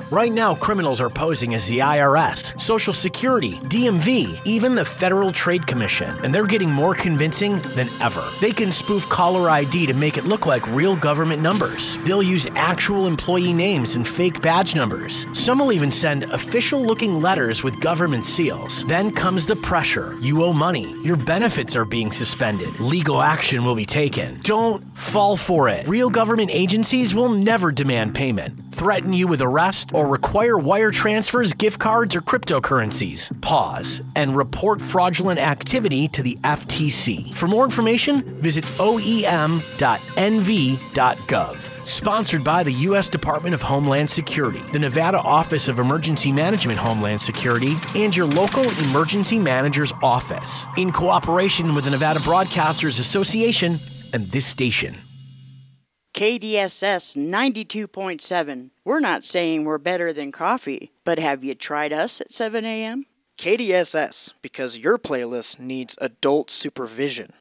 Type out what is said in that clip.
Right now, criminals are posing as the IRS, Social Security, DMV, even the Federal Trade Commission, and they're getting more convincing than ever. They can spoof caller ID to make it look like real government numbers. They'll use actual employee names and fake badge numbers. Some will even send official-looking letters with government seals. Then comes the pressure. You owe money. Your benefits are being suspended. Legal action will be taken. Don't fall for it. Real government agencies will never demand payment, threaten you with arrest, or require wire transfers, gift cards, or cryptocurrencies. Pause and report fraudulent activity to the FTC. For more information, visit oem.nv.gov. Sponsored by the U.S. Department of Homeland Security, the Nevada Office of Emergency Management Homeland Security, and your local emergency manager's office. In cooperation with the Nevada Broadcasters Association and this station. KDSS 92.7. We're not saying we're better than coffee, but have you tried us at 7 a.m.? KDSS, because your playlist needs adult supervision.